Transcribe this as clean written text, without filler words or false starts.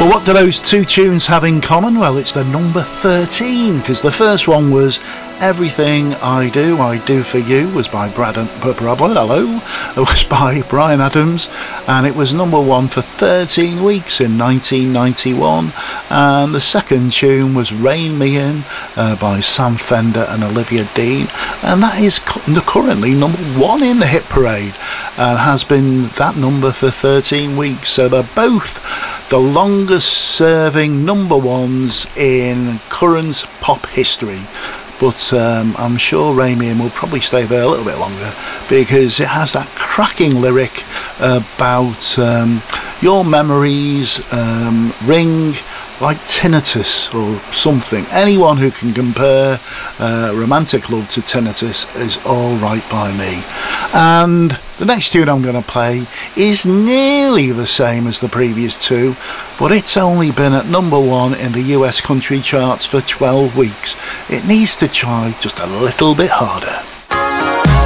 Well, what do those two tunes have in common? Well, it's the number 13, because the first one was Everything I Do For You, was by it was by Bryan Adams, and it was number one for 13 weeks in 1991. And the second tune was Rain Me In by Sam Fender and Olivia Dean, and that is currently number one in the hit parade, and has been that number for 13 weeks. So they're both the longest serving number ones in current pop history. But I'm sure Rain Me In will probably stay there a little bit longer, because it has that cracking lyric about your memories ring like tinnitus or something. Anyone who can compare romantic love to tinnitus is all right by me. And the next tune I'm going to play is nearly the same as the previous two, but it's only been at number one in the US country charts for 12 weeks. It needs to try just a little bit harder.